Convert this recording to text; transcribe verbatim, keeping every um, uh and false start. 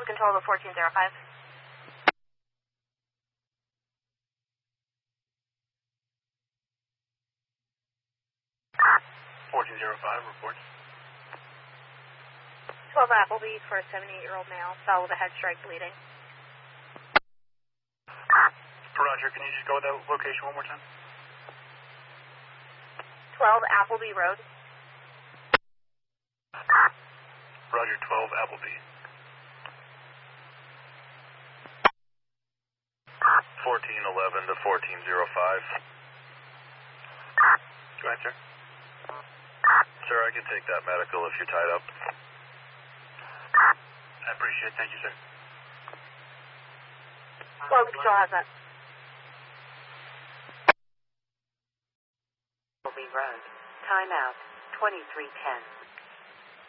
twelve control to fourteen zero five. fourteen zero five, report. twelve Appleby for a seventy-eight-year-old male, fell with a head strike bleeding. Roger, can you just go with that location one more time? twelve Appleby Road. Roger, twelve Appleby. fourteen eleven to fourteen oh five. Go ahead, sir. Sir, I can take that medical if you're tied up. I appreciate it. Thank you, sir. twelve control has that. Appleby Road. Timeout twenty-three ten.